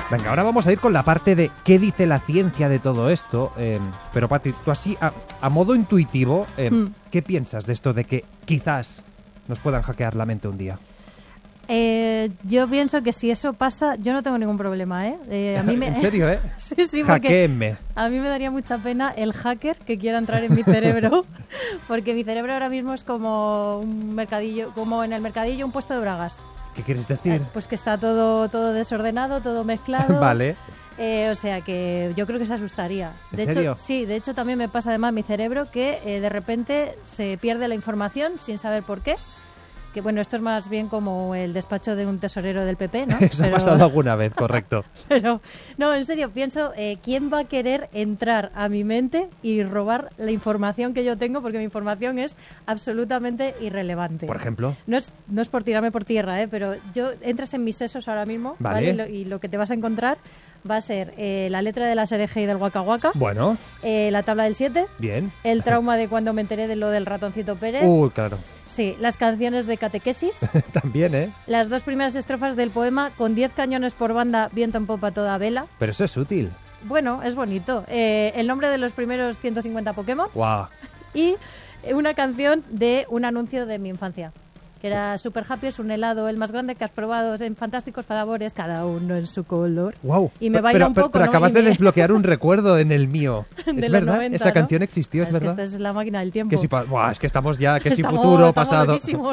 Venga, ahora vamos a ir con la parte de qué dice la ciencia de todo esto. Pero, Pati, tú así, a modo intuitivo, ¿qué piensas de esto de que quizás nos puedan hackear la mente un día? Yo pienso que si eso pasa, yo no tengo ningún problema, ¿eh? A mí me... ¿En serio, eh? Sí, Hackéenme. A mí me daría mucha pena el hacker que quiera entrar en mi cerebro, porque mi cerebro ahora mismo es como un mercadillo, como en el mercadillo un puesto de bragas. ¿Qué quieres decir? Pues que está todo desordenado, todo mezclado. Vale. O sea que yo creo que se asustaría. ¿En serio? Sí, de hecho también me pasa además mi cerebro que de repente se pierde la información sin saber por qué. Que bueno, esto es más bien como el despacho de un tesorero del PP, ¿no? Eso ha pasado alguna vez, correcto. Pero, no, en serio, pienso, ¿quién va a querer entrar a mi mente y robar la información que yo tengo? Porque mi información es absolutamente irrelevante. Por ejemplo. No es por tirarme por tierra, pero entras en mis sesos ahora mismo, ¿vale? Y lo que te vas a encontrar va a ser la letra de la SRG y del Waka Waka. Bueno. La tabla del 7. Bien. El trauma de cuando me enteré de lo del ratoncito Pérez. Claro. Sí, las canciones de catequesis. También, ¿eh? Las 2 primeras estrofas del poema con 10 cañones por banda, viento en popa toda vela. Pero eso es útil. Bueno, es bonito. El nombre de los primeros 150 Pokémon. Wow. Y una canción de un anuncio de mi infancia. Que era Super Happy, es un helado el más grande que has probado en fantásticos sabores, cada uno en su color. Wow. Y me baila un poco. Pero acabas de desbloquear un recuerdo en el mío. Es verdad, 90, esa canción existió, es verdad. Que esta es la máquina del tiempo. Que si es que estamos ya, que si futuro, pasado.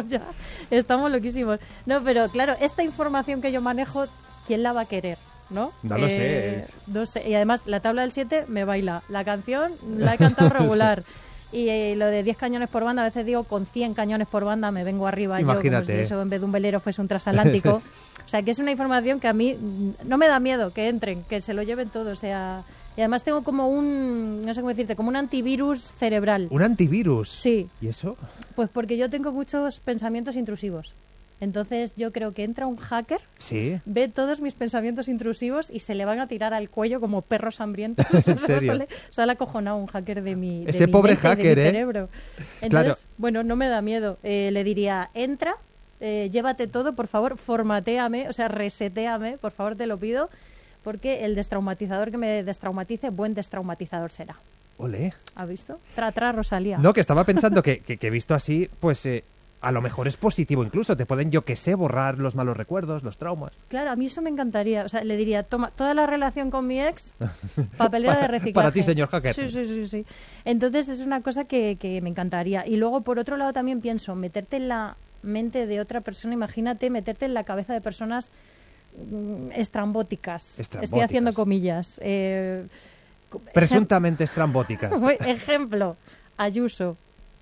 Estamos loquísimos. No, pero claro, esta información que yo manejo, ¿quién la va a querer? ¿No? No lo sé. No sé. Y además, la tabla del 7 me baila. La canción la he cantado regular. Y lo de 10 cañones por banda, a veces digo con 100 cañones por banda me vengo arriba. Imagínate. Yo como si eso en vez de un velero fuese un transatlántico. O sea, que es una información que a mí no me da miedo que entren, que se lo lleven todo. O sea, y además tengo como no sé cómo decirte, como un antivirus cerebral. ¿Un antivirus? Sí. ¿Y eso? Pues porque yo tengo muchos pensamientos intrusivos. Entonces yo creo que entra un hacker, ¿Sí? ve todos mis pensamientos intrusivos y se le van a tirar al cuello como perros hambrientos. ¿En serio? Sale acojonado un hacker de mi Ese pobre hacker, de mi cerebro. Entonces, claro. Bueno, no me da miedo. Le diría, entra, llévate todo, por favor, formatéame, o sea, resetéame, por favor, te lo pido, porque el destraumatizador que me destraumatice, buen destraumatizador será. Olé. ¿Has visto? Tra, Rosalía. No, que estaba pensando que visto así, pues a lo mejor es positivo incluso. Te pueden, yo que sé, borrar los malos recuerdos, los traumas. Claro, a mí eso me encantaría. O sea, le diría, toma, toda la relación con mi ex, papelera de reciclaje. Para ti, señor hacker. Sí. Entonces es una cosa que me encantaría. Y luego, por otro lado, también pienso, meterte en la mente de otra persona, imagínate, meterte en la cabeza de personas estrambóticas. Estoy haciendo comillas. Presuntamente estrambóticas. Ejemplo, Ayuso.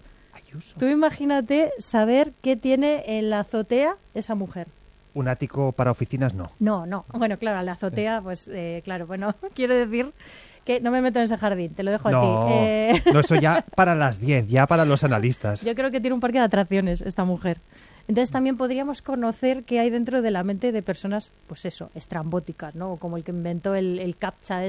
Tú imagínate saber qué tiene en la azotea esa mujer. ¿Un ático para oficinas? No. No. Bueno, claro, la azotea, pues claro, bueno, quiero decir que no me meto en ese jardín, te lo dejo a ti. No, eso ya para las 10, ya para los analistas. Yo creo que tiene un parque de atracciones esta mujer. Entonces también podríamos conocer qué hay dentro de la mente de personas, pues eso, estrambóticas, ¿no? Como el que inventó el CAPTCHA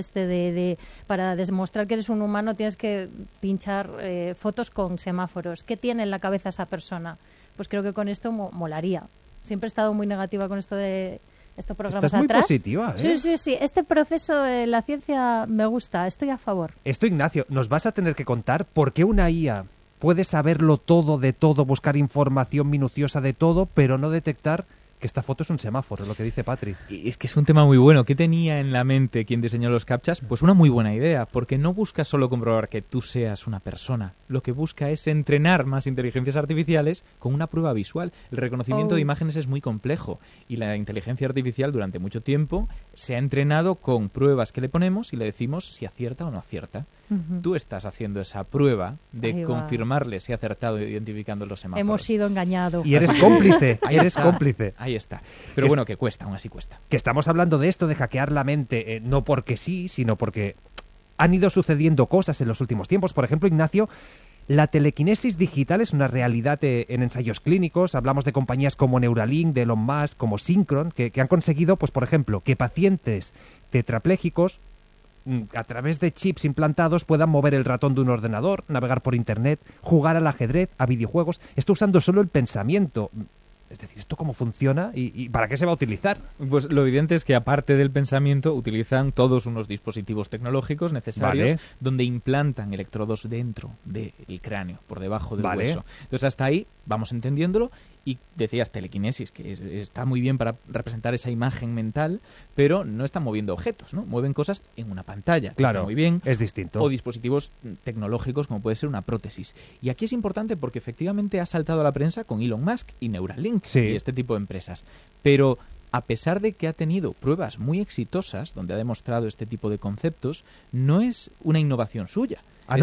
para demostrar que eres un humano tienes que pinchar fotos con semáforos. ¿Qué tiene en la cabeza esa persona? Pues creo que con esto molaría. Siempre he estado muy negativa con esto de estos programas Estás muy atrás. positiva, ¿eh? Sí. Este proceso de la ciencia me gusta, estoy a favor. Esto, Ignacio, nos vas a tener que contar por qué una IA puede saberlo todo de todo, buscar información minuciosa de todo, pero no detectar que esta foto es un semáforo, lo que dice Patri. Y es que es un tema muy bueno. ¿Qué tenía en la mente quien diseñó los CAPTCHAs? Pues una muy buena idea, porque no busca solo comprobar que tú seas una persona. Lo que busca es entrenar más inteligencias artificiales con una prueba visual. El reconocimiento de imágenes es muy complejo y la inteligencia artificial durante mucho tiempo se ha entrenado con pruebas que le ponemos y le decimos si acierta o no acierta. Tú estás haciendo esa prueba de confirmarle si ha acertado identificando los semáforos. Hemos sido engañados. Y eres cómplice, cómplice. Ahí está. Pero bueno, que cuesta, aún así cuesta. Que estamos hablando de esto, de hackear la mente, no porque sí, sino porque han ido sucediendo cosas en los últimos tiempos. Por ejemplo, Ignacio, la telequinesis digital es una realidad en ensayos clínicos. Hablamos de compañías como Neuralink, de Elon Musk, como Synchron, que han conseguido, pues por ejemplo, que pacientes tetraplégicos a través de chips implantados puedan mover el ratón de un ordenador, navegar por internet, jugar al ajedrez, a videojuegos. Esto usando solo el pensamiento. Es decir, ¿esto cómo funciona y para qué se va a utilizar? Pues lo evidente es que aparte del pensamiento utilizan todos unos dispositivos tecnológicos necesarios donde implantan electrodos dentro del cráneo, por debajo del hueso. Entonces hasta ahí vamos entendiéndolo. Y decías telequinesis, que está muy bien para representar esa imagen mental, pero no están moviendo objetos, ¿no? Mueven cosas en una pantalla. Claro, está muy bien. es distinto. O dispositivos tecnológicos como puede ser una prótesis. Y aquí es importante porque efectivamente ha saltado a la prensa con Elon Musk y Neuralink y este tipo de empresas. Pero a pesar de que ha tenido pruebas muy exitosas donde ha demostrado este tipo de conceptos, no es una innovación suya.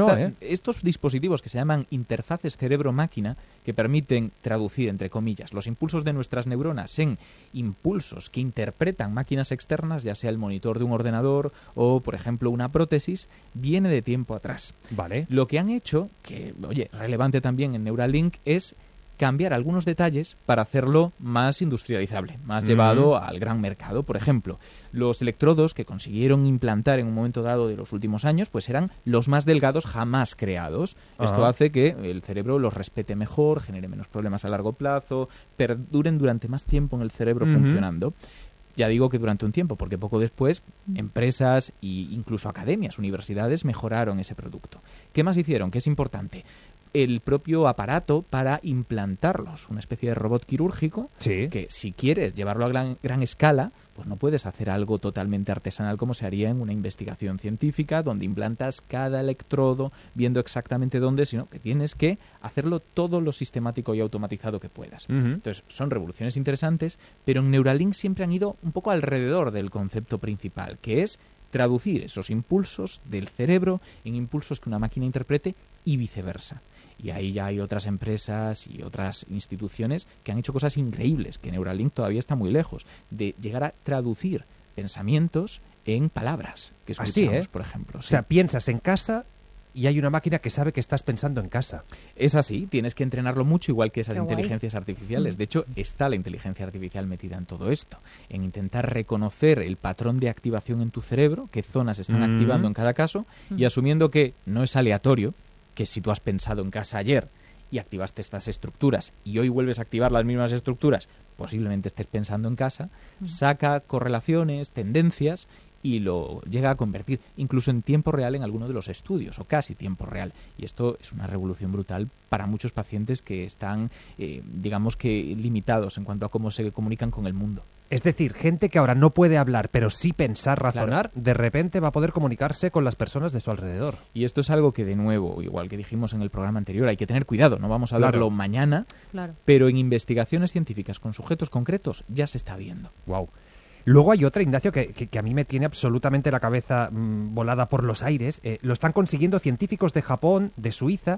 Estos dispositivos que se llaman interfaces cerebro-máquina, que permiten traducir, entre comillas, los impulsos de nuestras neuronas en impulsos que interpretan máquinas externas, ya sea el monitor de un ordenador o, por ejemplo, una prótesis, viene de tiempo atrás. Lo que han hecho, que, relevante también en Neuralink, es cambiar algunos detalles para hacerlo más industrializable, más llevado al gran mercado. Por ejemplo, los electrodos que consiguieron implantar en un momento dado de los últimos años, pues eran los más delgados jamás creados. Esto hace que el cerebro los respete mejor, genere menos problemas a largo plazo, perduren durante más tiempo en el cerebro funcionando. Ya digo que durante un tiempo, porque poco después empresas e incluso academias, universidades mejoraron ese producto. ¿Qué más hicieron? Que es importante. El propio aparato para implantarlos, una especie de robot quirúrgico que si quieres llevarlo a gran escala, pues no puedes hacer algo totalmente artesanal como se haría en una investigación científica donde implantas cada electrodo viendo exactamente dónde, sino que tienes que hacerlo todo lo sistemático y automatizado que puedas. Entonces, son revoluciones interesantes, pero en Neuralink siempre han ido un poco alrededor del concepto principal, que es traducir esos impulsos del cerebro en impulsos que una máquina interprete y viceversa. Y ahí ya hay otras empresas y otras instituciones que han hecho cosas increíbles, que Neuralink todavía está muy lejos, de llegar a traducir pensamientos en palabras que escuchamos, por ejemplo. O sea, piensas en casa y hay una máquina que sabe que estás pensando en casa. Es así, tienes que entrenarlo mucho, igual que esas inteligencias artificiales. De hecho, está la inteligencia artificial metida en todo esto, en intentar reconocer el patrón de activación en tu cerebro, qué zonas están activando en cada caso, y asumiendo que no es aleatorio, que si tú has pensado en casa ayer y activaste estas estructuras y hoy vuelves a activar las mismas estructuras, posiblemente estés pensando en casa, saca correlaciones, tendencias y lo llega a convertir incluso en tiempo real en alguno de los estudios, o casi tiempo real. Y esto es una revolución brutal para muchos pacientes que están, digamos que, limitados en cuanto a cómo se comunican con el mundo. Es decir, gente que ahora no puede hablar, pero sí pensar, razonar, de repente va a poder comunicarse con las personas de su alrededor. Y esto es algo que, de nuevo, igual que dijimos en el programa anterior, hay que tener cuidado. No vamos a hablarlo mañana, pero en investigaciones científicas con sujetos concretos ya se está viendo. Wow. Luego hay otra, Ignacio, que a mí me tiene absolutamente la cabeza volada por los aires. Lo están consiguiendo científicos de Japón, de Suiza.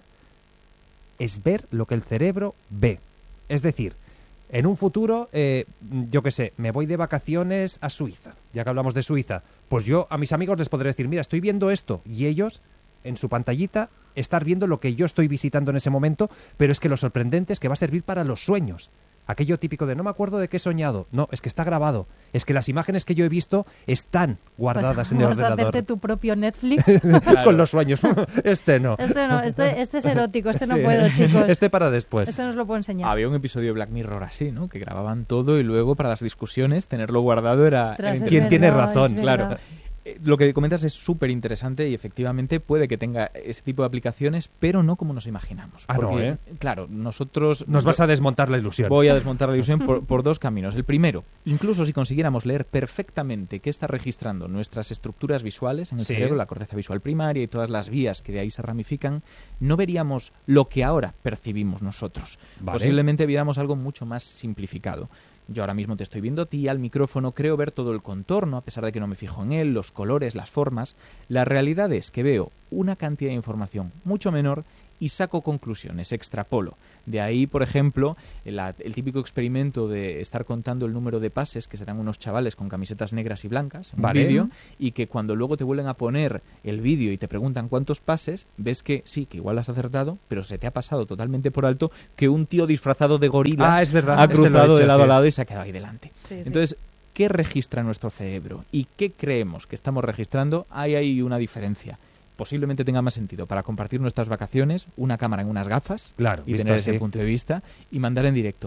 Es ver lo que el cerebro ve. Es decir, en un futuro, yo qué sé, me voy de vacaciones a Suiza. Ya que hablamos de Suiza, pues yo a mis amigos les podré decir, mira, estoy viendo esto. Y ellos, en su pantallita, estar viendo lo que yo estoy visitando en ese momento. Pero es que lo sorprendente es que va a servir para los sueños. Aquello típico de no me acuerdo de qué he soñado. No, es que está grabado. Es que las imágenes que yo he visto están guardadas en el ordenador. ¿Vas a hacerte tu propio Netflix? Con los sueños. Este no. Este es erótico. Este no puedo, chicos. Este para después. Este no os lo puedo enseñar. Había un episodio de Black Mirror así, ¿no? Que grababan todo y luego para las discusiones tenerlo guardado era... Ostras, ¿Quién tiene razón? Claro. Lo que comentas es súper interesante y efectivamente puede que tenga ese tipo de aplicaciones, pero no como nos imaginamos. Porque, claro, nosotros... Nos vas a desmontar la ilusión. Voy a desmontar la ilusión por dos caminos. El primero, incluso si consiguiéramos leer perfectamente qué está registrando nuestras estructuras visuales en el cerebro, la corteza visual primaria y todas las vías que de ahí se ramifican, no veríamos lo que ahora percibimos nosotros. Posiblemente viéramos algo mucho más simplificado. Yo ahora mismo te estoy viendo a ti, al micrófono, creo ver todo el contorno, a pesar de que no me fijo en él, los colores, las formas. La realidad es que veo una cantidad de información mucho menor y saco conclusiones, extrapolo. De ahí, por ejemplo, el típico experimento de estar contando el número de pases, que serán unos chavales con camisetas negras y blancas en un vídeo, y que cuando luego te vuelven a poner el vídeo y te preguntan cuántos pases, ves que sí, que igual has acertado, pero se te ha pasado totalmente por alto que un tío disfrazado de gorila ha cruzado de lado a lado y se ha quedado ahí delante. Entonces, ¿qué registra nuestro cerebro? ¿Y qué creemos que estamos registrando? Hay una diferencia. Posiblemente tenga más sentido para compartir nuestras vacaciones, una cámara en unas gafas y tener ese punto de vista y mandar en directo.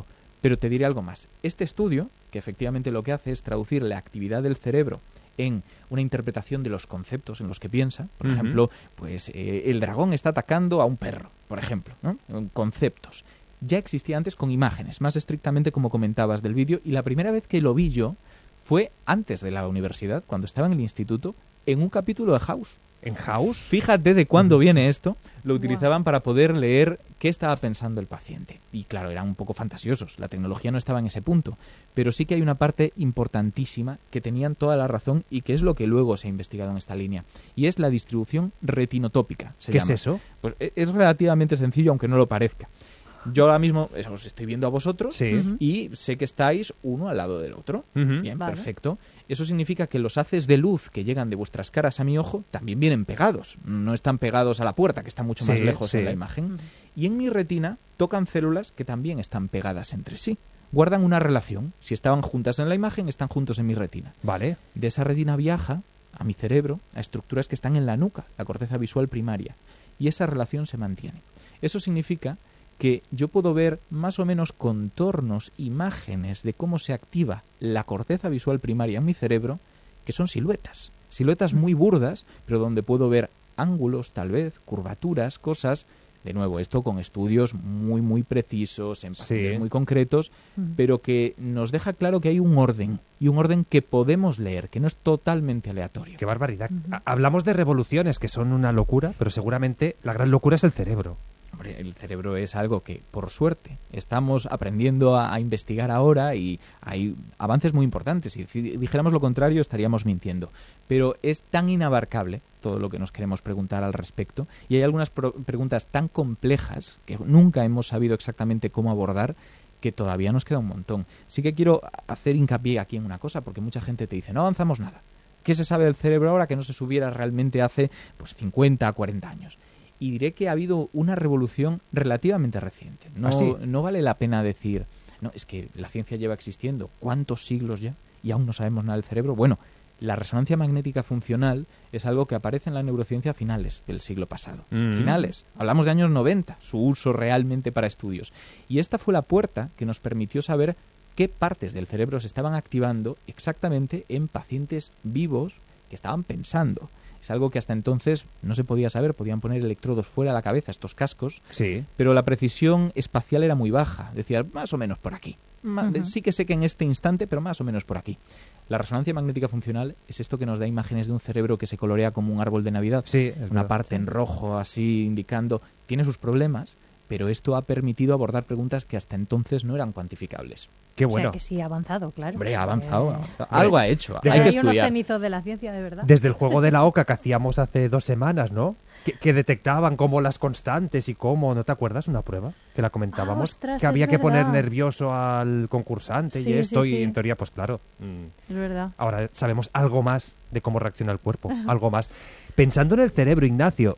Pero te diré algo más. Este estudio, que efectivamente lo que hace es traducir la actividad del cerebro en una interpretación de los conceptos en los que piensa, por ejemplo, pues el dragón está atacando a un perro, por ejemplo, ¿no? Conceptos. Ya existía antes con imágenes, más estrictamente como comentabas del vídeo, y la primera vez que lo vi yo fue antes de la universidad, cuando estaba en el instituto, en un capítulo de House. ¿En House? Fíjate de cuándo viene esto. Lo utilizaban para poder leer qué estaba pensando el paciente. Y claro, eran un poco fantasiosos. La tecnología no estaba en ese punto. Pero sí que hay una parte importantísima que tenían toda la razón y que es lo que luego se ha investigado en esta línea. Y es la distribución retinotópica. ¿Qué es eso? Pues es relativamente sencillo, aunque no lo parezca. Yo ahora mismo os estoy viendo a vosotros y sé que estáis uno al lado del otro. Bien, vale. Perfecto. Eso significa que los haces de luz que llegan de vuestras caras a mi ojo también vienen pegados. No están pegados a la puerta, que está mucho más lejos en la imagen. Y en mi retina tocan células que también están pegadas entre sí. Guardan una relación. Si estaban juntas en la imagen, están juntos en mi retina. Vale. De esa retina viaja a mi cerebro a estructuras que están en la nuca, la corteza visual primaria. Y esa relación se mantiene. Eso significa que yo puedo ver más o menos contornos, imágenes de cómo se activa la corteza visual primaria en mi cerebro, que son siluetas. Siluetas muy burdas, pero donde puedo ver ángulos, tal vez, curvaturas, cosas. De nuevo, esto con estudios muy, muy precisos, en pacientes muy concretos, pero que nos deja claro que hay un orden, y un orden que podemos leer, que no es totalmente aleatorio. ¡Qué barbaridad! Hablamos de revoluciones que son una locura, pero seguramente la gran locura es el cerebro. Hombre, el cerebro es algo que, por suerte, estamos aprendiendo a investigar ahora y hay avances muy importantes. Si dijéramos lo contrario, estaríamos mintiendo. Pero es tan inabarcable todo lo que nos queremos preguntar al respecto y hay algunas preguntas tan complejas que nunca hemos sabido exactamente cómo abordar que todavía nos queda un montón. Sí que quiero hacer hincapié aquí en una cosa, porque mucha gente te dice, no avanzamos nada. ¿Qué se sabe del cerebro ahora que no se supiera realmente hace 50 a 40 años? Y diré que ha habido una revolución relativamente reciente. No vale la pena decir, no, es que la ciencia lleva existiendo ¿cuántos siglos ya? Y aún no sabemos nada del cerebro. Bueno, la resonancia magnética funcional es algo que aparece en la neurociencia a finales del siglo pasado. Finales. Hablamos de años 90, su uso realmente para estudios. Y esta fue la puerta que nos permitió saber qué partes del cerebro se estaban activando exactamente en pacientes vivos que estaban pensando. Es algo que hasta entonces no se podía saber. Podían poner electrodos fuera de la cabeza, estos cascos, pero la precisión espacial era muy baja. Decía, más o menos por aquí. Sí que sé que en este instante, pero más o menos por aquí. La resonancia magnética funcional es esto que nos da imágenes de un cerebro que se colorea como un árbol de Navidad. Sí, es una parte en rojo, así, indicando... Tiene sus problemas, pero esto ha permitido abordar preguntas que hasta entonces no eran cuantificables. Qué bueno. O sea que sí, ha avanzado, claro. Hombre, ha avanzado. Algo ha hecho. Hay que unos estudiar. cenizos de la ciencia, de verdad. Desde el juego de la oca que hacíamos hace 2 semanas, ¿no? Que detectaban como las constantes y cómo, ¿no te acuerdas? Una prueba que la comentábamos. Ostras, que había que poner verdad. nervioso al concursante y esto, y en teoría, pues claro. Es verdad. Ahora sabemos algo más de cómo reacciona el cuerpo, algo más. Pensando en el cerebro, Ignacio,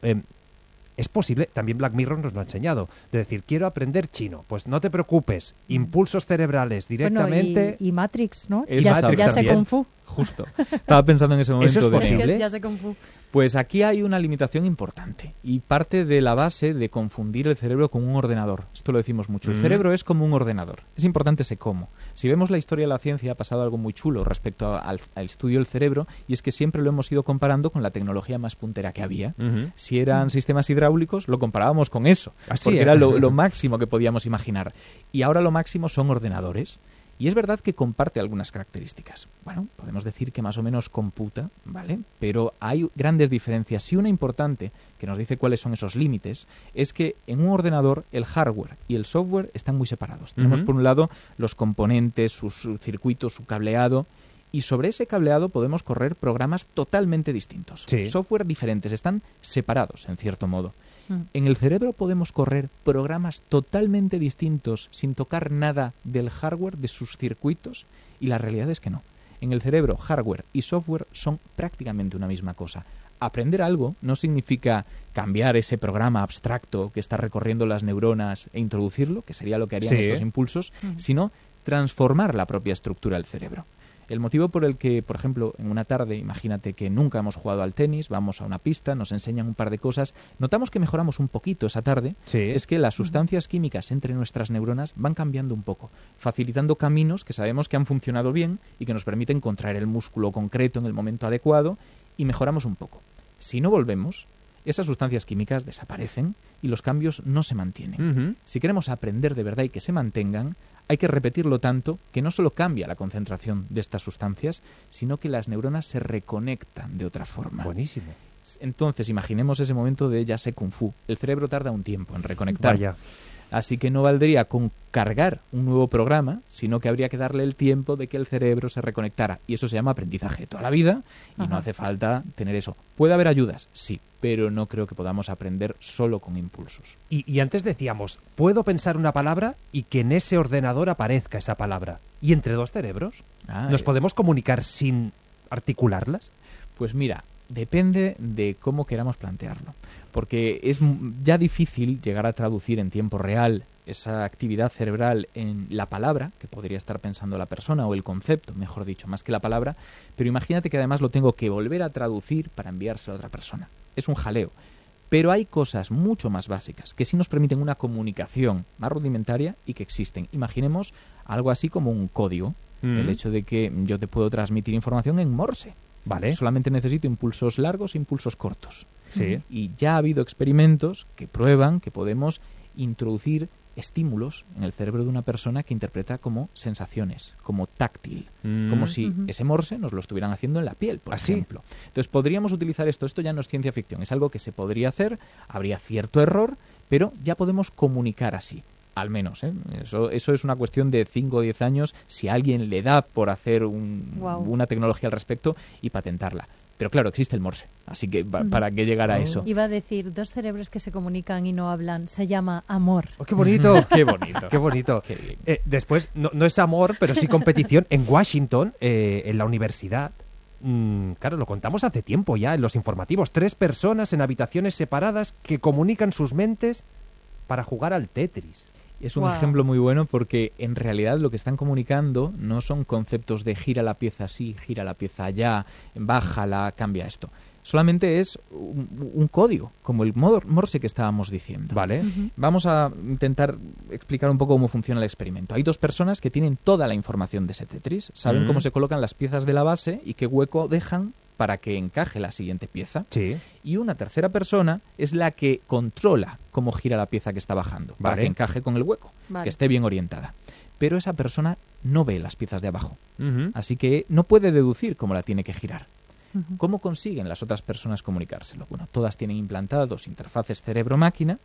es posible, también Black Mirror nos lo ha enseñado, de decir, quiero aprender chino. Pues no te preocupes, impulsos cerebrales directamente... Bueno, y Matrix, ¿no? Es Ya Matrix sé también. Kung Fu. Justo. Estaba pensando en ese momento. ¿Eso es posible? Es que ya sé Kung Fu. Pues aquí hay una limitación importante y parte de la base de confundir el cerebro con un ordenador. Esto lo decimos mucho. El cerebro es como un ordenador. Es importante ese cómo. Si vemos la historia de la ciencia, ha pasado algo muy chulo respecto al estudio del cerebro, y es que siempre lo hemos ido comparando con la tecnología más puntera que había. Si eran sistemas hidráulicos, lo comparábamos con eso, porque era lo máximo que podíamos imaginar. Y ahora lo máximo son ordenadores. Y es verdad que comparte algunas características. Bueno, podemos decir que más o menos computa, ¿vale? Pero hay grandes diferencias. Y una importante, que nos dice cuáles son esos límites, es que en un ordenador el hardware y el software están muy separados. Tenemos por un lado los componentes, sus circuitos, su cableado, y sobre ese cableado podemos correr programas totalmente distintos. Software diferentes, están separados, en cierto modo. En el cerebro podemos correr programas totalmente distintos sin tocar nada del hardware, de sus circuitos, y la realidad es que no. En el cerebro, hardware y software son prácticamente una misma cosa. Aprender algo no significa cambiar ese programa abstracto que está recorriendo las neuronas e introducirlo, que sería lo que harían estos impulsos, sino transformar la propia estructura del cerebro. El motivo por el que, por ejemplo, en una tarde, imagínate que nunca hemos jugado al tenis, vamos a una pista, nos enseñan un par de cosas, notamos que mejoramos un poquito esa tarde, Sí. es que las sustancias químicas entre nuestras neuronas van cambiando un poco, facilitando caminos que sabemos que han funcionado bien y que nos permiten contraer el músculo concreto en el momento adecuado y mejoramos un poco. Si no volvemos, esas sustancias químicas desaparecen y los cambios no se mantienen. Ujú. Si queremos aprender de verdad y que se mantengan, hay que repetirlo tanto que no solo cambia la concentración de estas sustancias, sino que las neuronas se reconectan de otra forma. Buenísimo. Entonces, imaginemos ese momento de ya sé Kung Fu. El cerebro tarda un tiempo en reconectar. Vaya. Así que no valdría con cargar un nuevo programa, sino que habría que darle el tiempo de que el cerebro se reconectara. Y eso se llama aprendizaje toda la vida y no Ajá. hace falta tener eso. ¿Puede haber ayudas? Sí, pero no creo que podamos aprender solo con impulsos. Y antes decíamos, puedo pensar una palabra y que en ese ordenador aparezca esa palabra. ¿Y entre dos cerebros? ¿Nos podemos comunicar sin articularlas? Pues mira, depende de cómo queramos plantearlo. Porque es ya difícil llegar a traducir en tiempo real esa actividad cerebral en la palabra, que podría estar pensando la persona, o el concepto, mejor dicho, más que la palabra, pero imagínate que además lo tengo que volver a traducir para enviárselo a otra persona. Es un jaleo. Pero hay cosas mucho más básicas que sí nos permiten una comunicación más rudimentaria y que existen. Imaginemos algo así como un código, el hecho de que yo te puedo transmitir información en Morse. Vale. Solamente necesito impulsos largos e impulsos cortos. Sí. Y ya ha habido experimentos que prueban que podemos introducir estímulos en el cerebro de una persona que interpreta como sensaciones, como táctil, como si ese Morse nos lo estuvieran haciendo en la piel, por ¿Ah, sí? ejemplo. Entonces podríamos utilizar esto ya no es ciencia ficción, es algo que se podría hacer, habría cierto error, pero ya podemos comunicar así. Al menos, ¿eh? Eso es una cuestión de 5 o 10 años si a alguien le da por hacer una tecnología al respecto y patentarla. Pero claro, existe el Morse, así que ¿para qué llegar a eso? Iba a decir, dos cerebros que se comunican y no hablan, se llama amor. Oh, ¡qué bonito! ¡Qué bonito! ¡Qué bonito! Qué bien. Después, no es amor, pero sí competición. En Washington, en la universidad, claro, lo contamos hace tiempo ya en los informativos, 3 personas en habitaciones separadas que comunican sus mentes para jugar al Tetris. Es un Wow. ejemplo muy bueno porque en realidad lo que están comunicando no son conceptos de gira la pieza así, gira la pieza allá, bájala, cambia esto. Solamente es un código, como el Morse que estábamos diciendo. ¿Vale? Vamos a intentar explicar un poco cómo funciona el experimento. Hay 2 personas que tienen toda la información de ese Tetris, saben cómo se colocan las piezas de la base y qué hueco dejan para que encaje la siguiente pieza. Sí. Y una tercera persona es la que controla cómo gira la pieza que está bajando, para Vale. que encaje con el hueco, Vale. que esté bien orientada. Pero esa persona no ve las piezas de abajo, Ujú. así que no puede deducir cómo la tiene que girar. Ujú. ¿Cómo consiguen las otras personas comunicárselo? Bueno, todas tienen implantados interfaces cerebro-máquina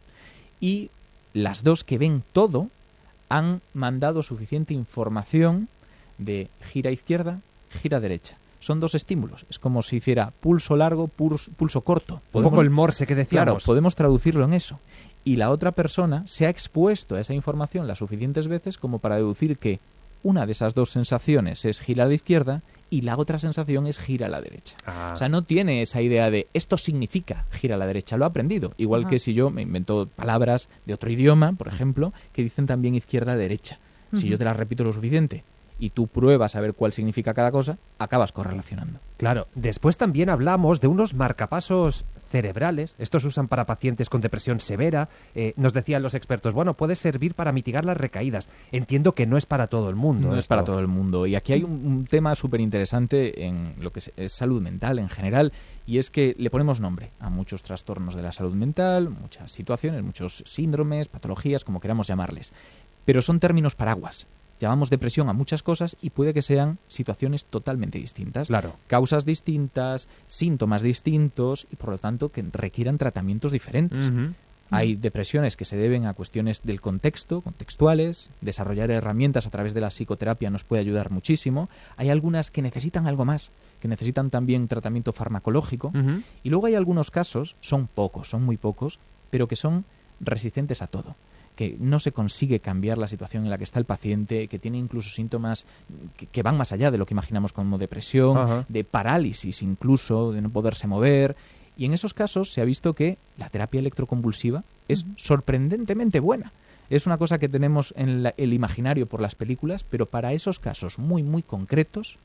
y las 2 que ven todo han mandado suficiente información de gira izquierda, gira derecha. Son 2 estímulos. Es como si hiciera pulso largo, pulso corto. Un poco el Morse que Claro, decíamos. podemos traducirlo en eso. Y la otra persona se ha expuesto a esa información las suficientes veces como para deducir que una de esas 2 sensaciones es gira a la izquierda y la otra sensación es gira a la derecha. Ah. O sea, no tiene esa idea de esto significa gira a la derecha, lo ha aprendido. Igual Ajá. que si yo me invento palabras de otro idioma, por ejemplo, que dicen también izquierda-derecha. Si yo te las repito lo suficiente y tú pruebas a ver cuál significa cada cosa, acabas correlacionando. Claro, después también hablamos de unos marcapasos cerebrales. Estos se usan para pacientes con depresión severa. Nos decían los expertos, bueno, puede servir para mitigar las recaídas. Entiendo que no es para todo el mundo. No es esto. para todo el mundo. Y aquí hay un tema súper interesante en lo que es salud mental en general, y es que le ponemos nombre a muchos trastornos de la salud mental, muchas situaciones, muchos síndromes, patologías, como queramos llamarles. Pero son términos paraguas. Llamamos depresión a muchas cosas y puede que sean situaciones totalmente distintas. Claro. Causas distintas, síntomas distintos y por lo tanto que requieran tratamientos diferentes. Ujú. Hay depresiones que se deben a cuestiones del contexto, contextuales. Desarrollar herramientas a través de la psicoterapia nos puede ayudar muchísimo. Hay algunas que necesitan algo más, que necesitan también tratamiento farmacológico. Ujú. Y luego hay algunos casos, son pocos, son muy pocos, pero que son resistentes a todo. Que no se consigue cambiar la situación en la que está el paciente, que tiene incluso síntomas que van más allá de lo que imaginamos como depresión, Ajá. de parálisis incluso, de no poderse mover. Y en esos casos se ha visto que la terapia electroconvulsiva es sorprendentemente buena. Es una cosa que tenemos en el imaginario por las películas, pero para esos casos muy, muy concretos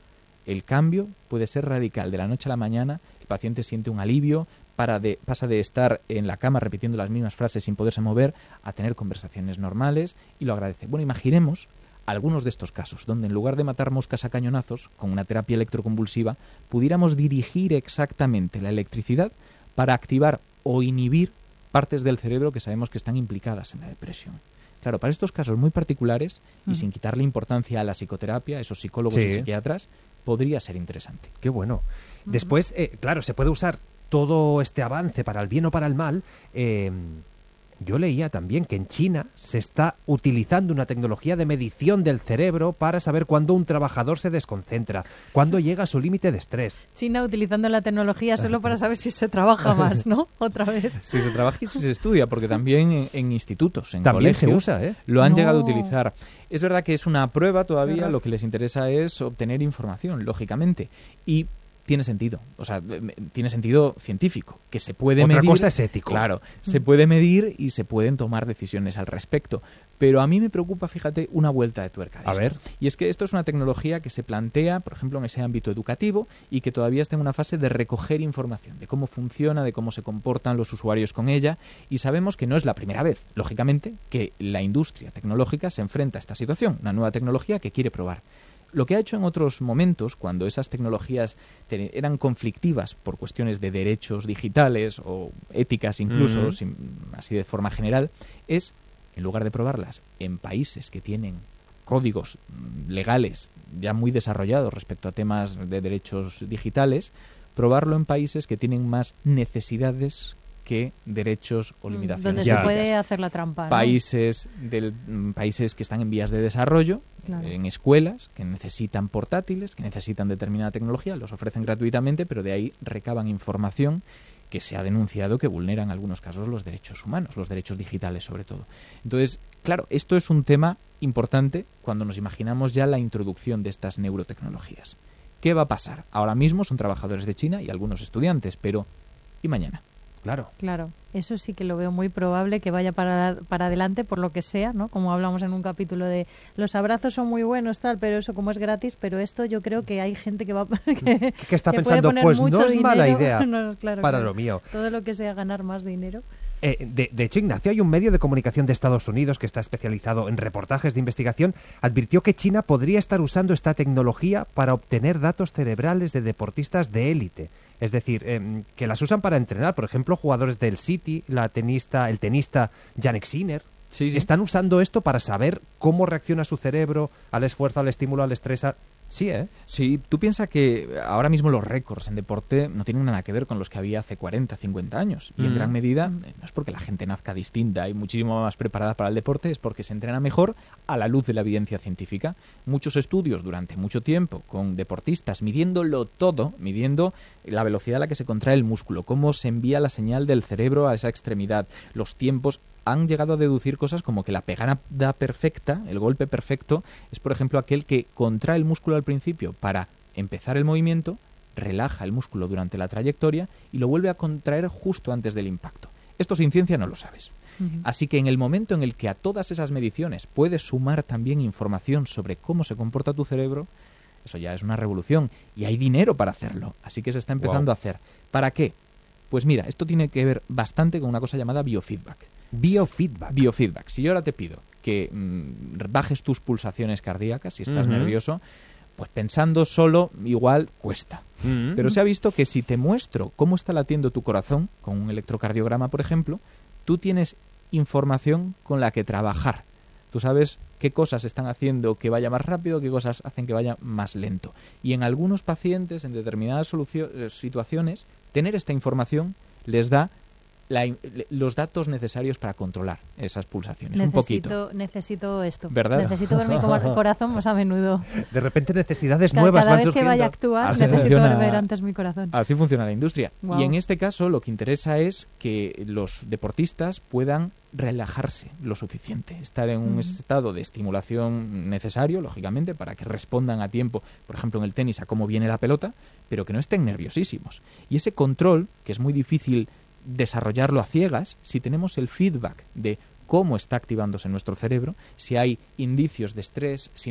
el cambio puede ser radical. De la noche a la mañana el paciente siente un alivio, pasa de estar en la cama repitiendo las mismas frases sin poderse mover a tener conversaciones normales y lo agradece. Bueno, imaginemos algunos de estos casos, donde en lugar de matar moscas a cañonazos, con una terapia electroconvulsiva, pudiéramos dirigir exactamente la electricidad para activar o inhibir partes del cerebro que sabemos que están implicadas en la depresión. Claro, para estos casos muy particulares, y sin quitarle importancia a la psicoterapia, a esos psicólogos y psiquiatras, podría ser interesante. Qué bueno. Después, claro, se puede usar todo este avance para el bien o para el mal. Yo leía también que en China se está utilizando una tecnología de medición del cerebro para saber cuándo un trabajador se desconcentra, cuándo llega a su límite de estrés. China utilizando la tecnología solo para saber si se trabaja más, ¿no? Otra vez. Si se trabaja y si se estudia, porque también en institutos, en también colegios, se usa, lo han llegado a utilizar. Es verdad que es una prueba todavía, lo que les interesa es obtener información, lógicamente, y tiene sentido, o sea, tiene sentido científico, que se puede medir. Otra cosa es ético. Claro, se puede medir y se pueden tomar decisiones al respecto. Pero a mí me preocupa, fíjate, una vuelta de tuerca de esto. Ver. Y es que esto es una tecnología que se plantea, por ejemplo, en ese ámbito educativo y que todavía está en una fase de recoger información, de cómo funciona, de cómo se comportan los usuarios con ella. Y sabemos que no es la primera vez, lógicamente, que la industria tecnológica se enfrenta a esta situación, una nueva tecnología que quiere probar. Lo que ha hecho en otros momentos, cuando esas tecnologías eran conflictivas por cuestiones de derechos digitales o éticas incluso, así de forma general, es, en lugar de probarlas en países que tienen códigos legales ya muy desarrollados respecto a temas de derechos digitales, probarlo en países que tienen más necesidades que derechos o limitaciones. Donde se puede hacer la trampa, ¿no? Países que están en vías de desarrollo, en escuelas que necesitan portátiles, que necesitan determinada tecnología, los ofrecen gratuitamente, pero de ahí recaban información que se ha denunciado que vulneran en algunos casos los derechos humanos, los derechos digitales sobre todo. Entonces, claro, esto es un tema importante cuando nos imaginamos ya la introducción de estas neurotecnologías. ¿Qué va a pasar? Ahora mismo son trabajadores de China y algunos estudiantes, pero ¿y mañana? Claro, eso sí que lo veo muy probable que vaya para adelante por lo que sea, ¿no? Como hablamos en un capítulo de los abrazos son muy buenos, tal, pero eso como es gratis, pero esto yo creo que hay gente que va que está pensando, pues no es mala idea para lo mío. Todo lo que sea ganar más dinero. De hecho, Ignacio, hay un medio de comunicación de Estados Unidos que está especializado en reportajes de investigación, advirtió que China podría estar usando esta tecnología para obtener datos cerebrales de deportistas de élite. Es decir, que las usan para entrenar, por ejemplo, jugadores del City, el tenista Jannik Sinner. Sí. Están usando esto para saber cómo reacciona su cerebro al esfuerzo, al estímulo, al estrés. Sí, ¿eh? Sí, tú piensas que ahora mismo los récords en deporte no tienen nada que ver con los que había hace 40, 50 años. Y en gran medida no es porque la gente nazca distinta y muchísimo más preparada para el deporte, es porque se entrena mejor a la luz de la evidencia científica. Muchos estudios durante mucho tiempo con deportistas midiéndolo todo, midiendo la velocidad a la que se contrae el músculo, cómo se envía la señal del cerebro a esa extremidad, los tiempos, han llegado a deducir cosas como que la pegada perfecta, el golpe perfecto, es por ejemplo aquel que contrae el músculo al principio para empezar el movimiento, relaja el músculo durante la trayectoria y lo vuelve a contraer justo antes del impacto. Esto sin ciencia no lo sabes. Así que en el momento en el que a todas esas mediciones puedes sumar también información sobre cómo se comporta tu cerebro, eso ya es una revolución y hay dinero para hacerlo. Así que se está empezando a hacer. ¿Para qué? Pues mira, esto tiene que ver bastante con una cosa llamada biofeedback. Biofeedback. Si yo ahora te pido que bajes tus pulsaciones cardíacas, si estás nervioso, pues pensando solo igual cuesta. Pero se ha visto que si te muestro cómo está latiendo tu corazón, con un electrocardiograma, por ejemplo, tú tienes información con la que trabajar. Tú sabes qué cosas están haciendo que vaya más rápido, qué cosas hacen que vaya más lento. Y en algunos pacientes, en determinadas situaciones, tener esta información les da los datos necesarios para controlar esas pulsaciones. Necesito esto. ¿Verdad? Necesito ver mi corazón más a menudo. De repente necesidades nuevas van surgiendo. Cada vez que vaya a actuar necesito ver antes mi corazón. Así funciona la industria. Wow. Y en este caso lo que interesa es que los deportistas puedan relajarse lo suficiente, estar en un estado de estimulación necesario, lógicamente, para que respondan a tiempo, por ejemplo en el tenis, a cómo viene la pelota, pero que no estén nerviosísimos. Y ese control, que es muy difícil desarrollarlo a ciegas, si tenemos el feedback de cómo está activándose nuestro cerebro, si hay indicios de estrés, si